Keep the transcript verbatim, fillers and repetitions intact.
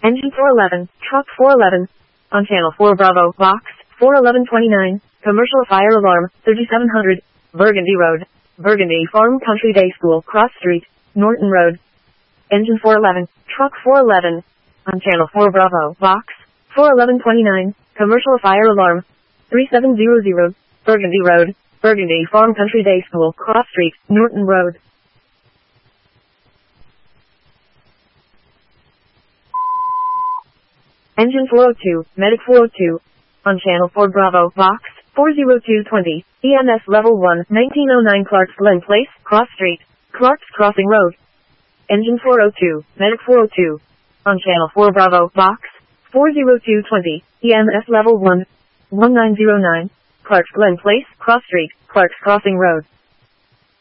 Engine four eleven, truck four eleven. On channel four Bravo, box four eleven twenty-nine, commercial fire alarm, thirty-seven hundred, Burgundy Road, Burgundy Farm Country Day School, Cross Street, Norton Road. Engine four eleven, truck four eleven. On channel four Bravo, box four eleven twenty-nine, commercial fire alarm, thirty-seven hundred, Burgundy Road, Burgundy Farm Country Day School, Cross Street, Norton Road. Engine four oh two, Medic four oh two. On channel four Bravo, box four oh two twenty, E M S level one, nineteen oh nine Clark's Glen Place, Cross Street, Clark's Crossing Road. Engine four oh two, Medic four oh two. On channel four Bravo, box four oh two twenty, E M S level one, nineteen oh nine, Clark's Glen Place, Cross Street, Clark's Crossing Road.